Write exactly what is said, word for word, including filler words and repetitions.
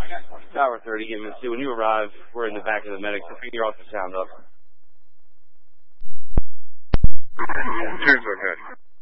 Tower thirty, M S C. When you arrive, we're in the back of the medic, so figure out the sound up. Cheers, okay.